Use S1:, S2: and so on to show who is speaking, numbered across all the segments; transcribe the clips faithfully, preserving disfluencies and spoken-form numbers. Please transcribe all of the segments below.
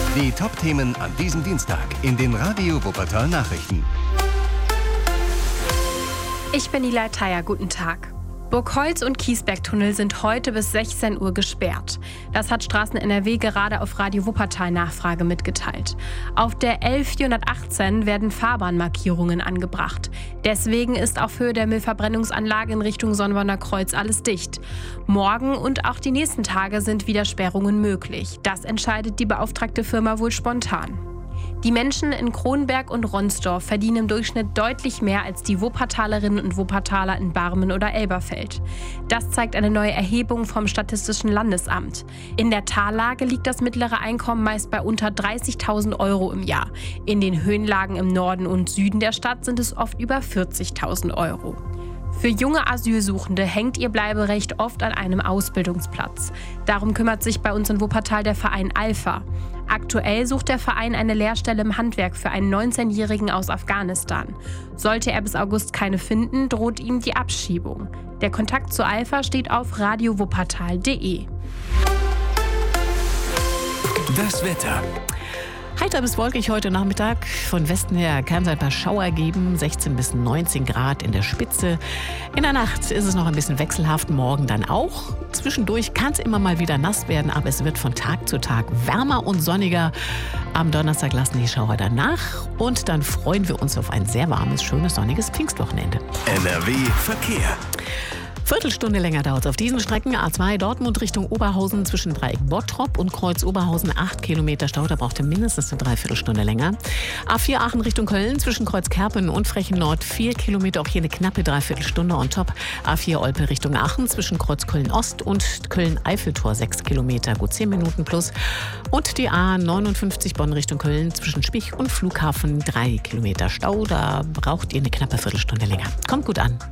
S1: Die Top-Themen an diesem Dienstag in den Radio Wuppertal Nachrichten.
S2: Ich bin Nila Thayer, guten Tag. Burgholz und Kiesbergtunnel sind heute bis sechzehn Uhr gesperrt. Das hat Straßen N R W gerade auf Radio Wuppertal Nachfrage mitgeteilt. Auf der L vierhundertachtzehn werden Fahrbahnmarkierungen angebracht. Deswegen ist auf Höhe der Müllverbrennungsanlage in Richtung Sonnwärner Kreuz alles dicht. Morgen und auch die nächsten Tage sind wieder Sperrungen möglich. Das entscheidet die beauftragte Firma wohl spontan. Die Menschen in Kronberg und Ronsdorf verdienen im Durchschnitt deutlich mehr als die Wuppertalerinnen und Wuppertaler in Barmen oder Elberfeld. Das zeigt eine neue Erhebung vom Statistischen Landesamt. In der Tallage liegt das mittlere Einkommen meist bei unter dreißigtausend Euro im Jahr. In den Höhenlagen im Norden und Süden der Stadt sind es oft über vierzigtausend Euro. Für junge Asylsuchende hängt ihr Bleiberecht oft an einem Ausbildungsplatz. Darum kümmert sich bei uns in Wuppertal der Verein Alpha. Aktuell sucht der Verein eine Lehrstelle im Handwerk für einen neunzehnjährigen aus Afghanistan. Sollte er bis August keine finden, droht ihm die Abschiebung. Der Kontakt zu Alpha steht auf radio wuppertal punkt de.
S1: Das Wetter.
S3: Heiter bis wolkig heute Nachmittag. Von Westen her kann es ein paar Schauer geben. sechzehn bis neunzehn Grad in der Spitze. In der Nacht ist es noch ein bisschen wechselhaft. Morgen dann auch. Zwischendurch kann es immer mal wieder nass werden, aber es wird von Tag zu Tag wärmer und sonniger. Am Donnerstag lassen die Schauer dann nach. Und dann freuen wir uns auf ein sehr warmes, schönes, sonniges Pfingstwochenende.
S1: N R W Verkehr.
S3: Viertelstunde länger dauert es auf diesen Strecken. A zwei Dortmund Richtung Oberhausen zwischen Dreieck Bottrop und Kreuz Oberhausen acht Kilometer Stau. Da braucht ihr mindestens eine Dreiviertelstunde länger. A vier Aachen Richtung Köln zwischen Kreuz Kerpen und Frechen Nord vier Kilometer. Auch hier eine knappe Dreiviertelstunde on top. A vier Olpe Richtung Aachen zwischen Kreuz Köln Ost und Köln Eiffeltor sechs Kilometer. Gut zehn Minuten plus. Und die A neunundfünfzig Bonn Richtung Köln zwischen Spich und Flughafen drei Kilometer Stau. Da braucht ihr eine knappe Viertelstunde länger. Kommt gut an.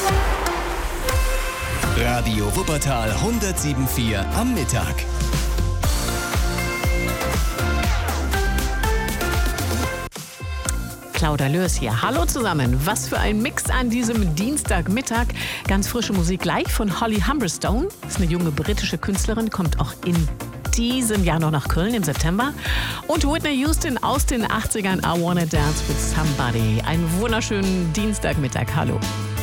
S1: Radio Wuppertal hundertsieben Komma vier am Mittag.
S3: Claudia Lörs hier. Hallo zusammen. Was für ein Mix an diesem Dienstagmittag. Ganz frische Musik gleich von Holly Humberstone. Das ist eine junge britische Künstlerin, kommt auch in diesem Jahr noch nach Köln im September. Und Whitney Houston aus den achtzigern. I Wanna Dance with Somebody. Einen wunderschönen Dienstagmittag. Hallo.